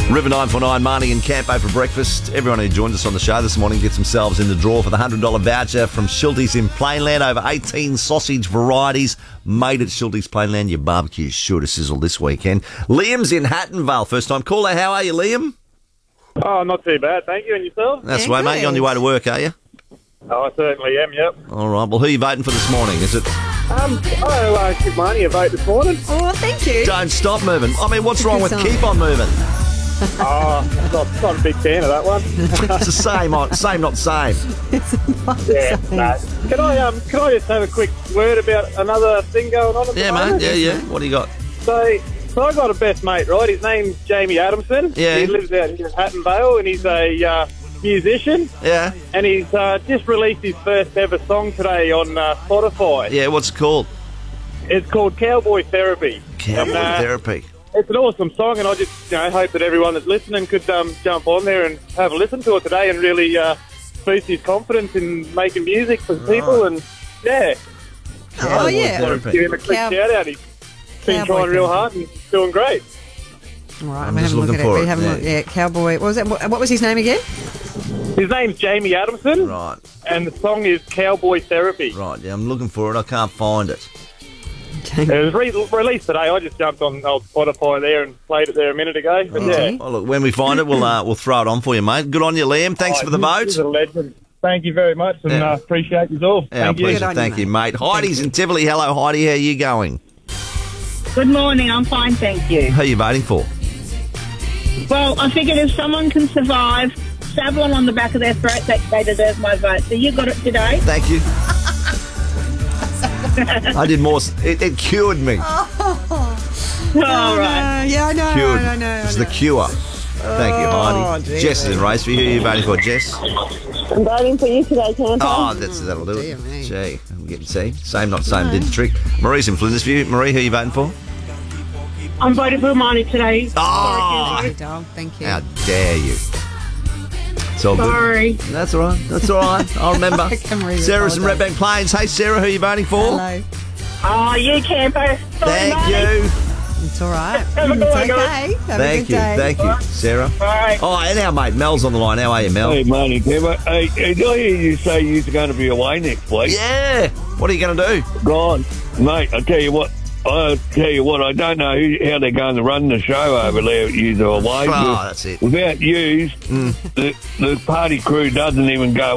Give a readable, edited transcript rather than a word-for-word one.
River 949, Marnie and Campo for breakfast. Everyone who joined us on the show this morning gets themselves in the draw for the $100 voucher from Shilty's in Plainland. Over 18 sausage varieties made at Shilty's Plainland. Your barbecue's sure to sizzle this weekend. Liam's in Hattonvale. First time caller. How are you, Liam? Oh, not too bad, thank you. And yourself? That's the way, mate. You're on your way to work, are you? Oh, I certainly am, yep. All right. Well, who are you voting for this morning? Is it... I'll give Marnie a vote this morning. Oh, thank you. Don't stop moving. I mean, what's wrong with song. keep on moving? Not a big fan of that one. It's the same, not same. Yeah, no. Can I just have a quick word about another thing going on at the Yeah, moment? mate. Yeah. What do you got? So I got a best mate, right? His name's Jamie Adamson. Yeah. He lives out in Hattonvale, and he's a musician. Yeah. And he's just released his first ever song today on Spotify. Yeah, what's it called? It's called Cowboy Therapy. Cowboy Therapy. It's an awesome song, and I just hope that everyone that's listening could jump on there and have a listen to it today and really boost his confidence in making music for people. And yeah, Oh, yeah. Therapy. give him a quick shout out. He's been Cowboy trying real Therapy. hard and doing great. All right, I'm I'm just having a look looking at it. for We it, haven't yeah. looked. Yeah, Cowboy. What was that? What was his name again? His name's Jamie Adamson, Right. and the song is Cowboy Therapy. Right, yeah, I'm looking for it. I can't find it. It was released today. I just jumped on old Spotify there and played it there a minute ago. But yeah. Oh, look, when we find it, we'll throw it on for you, mate. Good on you, Liam. Thanks for the He's a vote. legend. Thank you very much, and Yeah. appreciate you all. Yeah, Thank you. pleasure. Good on you, Thank you, mate. mate. Heidi's in Tivoli. Hello, Heidi. How are you going? Good morning, I'm fine, thank you. Who are you voting for? Well, I figured if someone can survive Savlon on the back of their throat, they deserve my vote. So you got it today. Thank you. I did more. It cured me. All right. Yeah, I know. Cured. I know. It's the cure. Thank you, Heidi. dear. Jess is in race for you. Who are you voting for, Jess? I'm voting for you today, Tampa. Oh, that'll do dear it. me. Gee, I'm getting same, not same. Did the trick. Marie's in Flinders View. Marie, who are you voting for? I'm voting for Marnie today. Oh, Hey, doll, thank you. how dare you? It's all good. Sorry. That's all right. That's all right. I'll remember. Can we Sarah's in apologise? Redbank Plains. Hey, Sarah, who are you voting for? Hello. Oh, you Campo. Sorry, Thank Marnie. you. It's all right. Have a It's good one, okay. guys. Have Thank a you. good day. Thank you, Sarah. Bye. Oh, and our mate Mel's on the line. How are you, Mel? Hey, morning, Timber. Hey, did I hear you say you're going to be away next week? Yeah. What are you going to do? God, mate, I tell you what, I don't know how they're going to run the show over there. You're away. Oh, that's it. Without you, the party crew doesn't even go